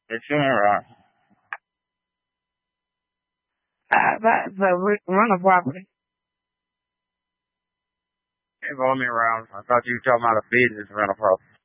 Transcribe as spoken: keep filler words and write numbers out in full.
It's funeral. Uh, that's a re- rental property. They followed me around. I thought you were talking about a business rental property.